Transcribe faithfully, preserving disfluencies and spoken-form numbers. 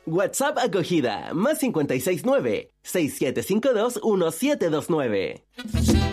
WhatsApp acogida, más cincuenta y seis nueve, seis siete cinco dos, uno siete dos nueve.